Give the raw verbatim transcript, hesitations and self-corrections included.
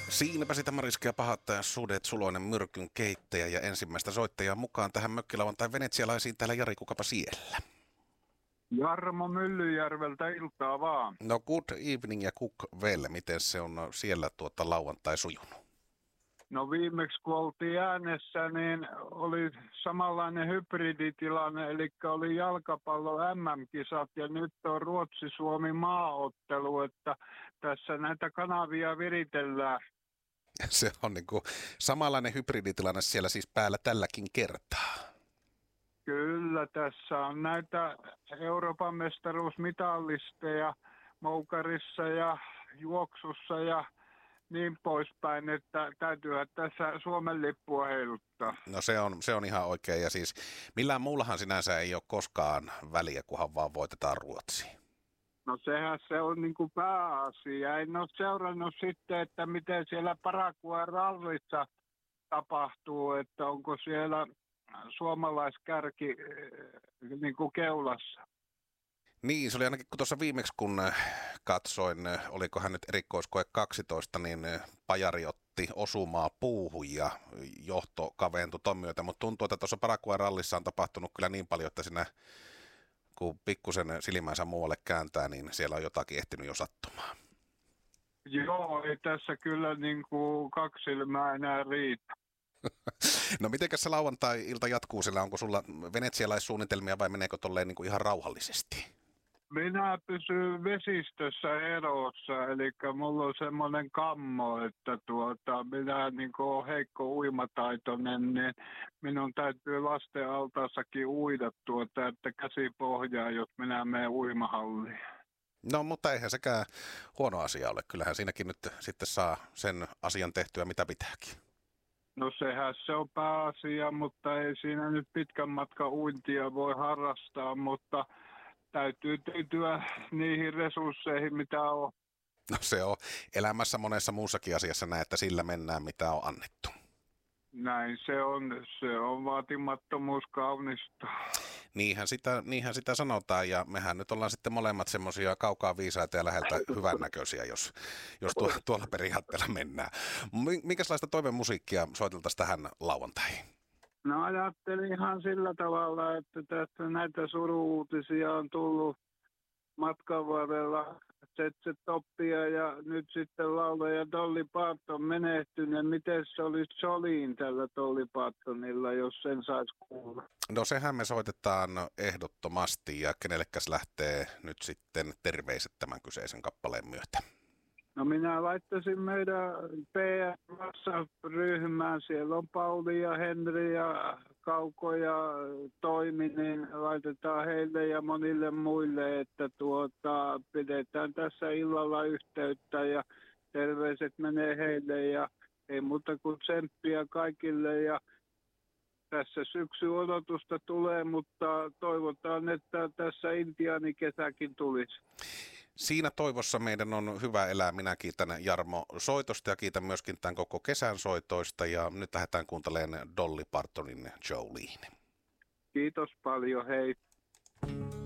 Siinäpä sitä Mariska ja pahat sudet, Suloinen myrkyn keittäjä ja ensimmäistä soittajaa mukaan tähän mökkilauantain venetsialaisiin. Täällä Jari, kukapa siellä? Jarmo Myllyjärveltä, iltaa vaan. No good evening ja cook well. Miten se on siellä tuota lauantai sujunut? No viimeksi kun oltiin äänessä, niin oli samanlainen hybriditilanne, eli oli jalkapallo M M-kisat ja nyt on Ruotsi-Suomi maaottelu, että tässä näitä kanavia viritellään. Se on niin kuin samanlainen hybriditilanne siellä siis päällä tälläkin kertaa. Kyllä, tässä on näitä Euroopan mestaruusmitallisteja moukarissa ja juoksussa ja niin poispäin, että täytyyhän tässä Suomen lippua heiluttaa. No se on, se on ihan oikein, ja siis millään muullahan sinänsä ei ole koskaan väliä, kunhan vaan voitetaan Ruotsiin. No sehän se on niin kuin pääasia. En ole seurannut sitten, että miten siellä Paraguayn rallissa tapahtuu, että onko siellä suomalaiskärki niin kuin keulassa. Niin, se oli ainakin kun tuossa viimeksi kun katsoin, olikohan nyt erikoiskoe kaksitoista, niin Pajari otti osumaa puuhun ja johto kaventui ton myötä, mutta tuntuu, että tuossa Paraguayn rallissa on tapahtunut kyllä niin paljon, että siinä kun pikkusen silmänsä muualle kääntää, niin siellä on jotakin ehtinyt jo sattumaan. Joo, ei tässä kyllä niin kuin kaksi silmää enää riitä. No mitenkäs se lauantai-ilta jatkuu siellä? Onko sulla venetsialaissuunnitelmia vai meneekö tolleen niin kuin ihan rauhallisesti? Minä pysyn vesistössä erossa, eli mulla on semmoinen kammo, että tuota, minä niin kuin olen heikko uimataitoinen, niin minun täytyy lasten altaassakin uida tuota, että käsi pohjaa, jos minä menen uimahalliin. No, mutta eihän sekään huono asia ole. Kyllähän siinäkin nyt sitten saa sen asian tehtyä, mitä pitääkin. No sehän se on pääasia, mutta ei siinä nyt pitkän matkan uintia voi harrastaa, mutta täytyy tyytyä niihin resursseihin, mitä on. No se on elämässä monessa muussakin asiassa näin, että sillä mennään, mitä on annettu. Näin se on. Se on vaatimattomuus kaunista. Niinhän sitä, niinhän sitä sanotaan, ja mehän nyt ollaan sitten molemmat semmoisia kaukaa viisaita ja läheltä hyvännäköisiä, jos, jos tuo, tuolla periaatteella mennään. Minkälaista toivemusiikkia soiteltaisiin tähän lauantaihin? No ajattelin ihan sillä tavalla, että tästä näitä suru-uutisia on tullut matkan varrella Zeze Toppia ja nyt sitten laulaja Dolly Parton menehtynyt. Miten se olisi Jolene tällä Dolly Partonilla, jos sen saisi kuulla? No sehän me soitetaan ehdottomasti, ja kenellekäs lähtee nyt sitten terveiset tämän kyseisen kappaleen myötä? No minä laittaisin meidän P M-ryhmään. Siellä on Pauli ja Henri ja Kauko ja Toimi, niin laitetaan heille ja monille muille, että tuota, pidetään tässä illalla yhteyttä ja terveiset menee heille ja ei muuta kuin tsemppiä kaikille ja tässä syksy odotusta tulee, mutta toivotaan, että tässä intiaanikesäkin tulisi. Siinä toivossa meidän on hyvä elää. Minä kiitän Jarmo soitosta ja kiitän myöskin tämän koko kesän soitoista. Ja nyt lähdetään kuuntelemaan Dolly Partonin Jolene. Kiitos paljon, hei.